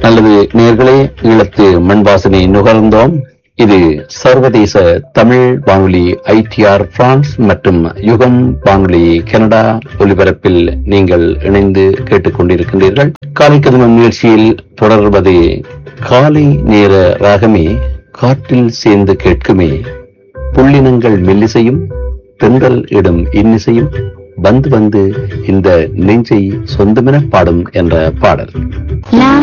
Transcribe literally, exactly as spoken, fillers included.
நல்லது நேர்களே, ஈழத்து மண் வாசனை நுகர்ந்தோம். இது சர்வதேச தமிழ் வானொலி ஐடிஆர் பிரான்ஸ் மற்றும் யுகம் வானொலி கனடா ஒலிபரப்பில் நீங்கள் இணைந்து கேட்டுக்கொண்டிருக்கின்றீர்கள். காலை கதமம் நிகழ்ச்சியில் தொடர்வது காலை நேர ராகமே காற்றில் சேர்ந்து கேட்குமே, புள்ளினங்கள் மெல்லிசையும் தென்றல் இடும் இன்னிசையும் வந்து வந்து இந்த நெஞ்சை சொந்தமென பாடும் என்ற பாடல்.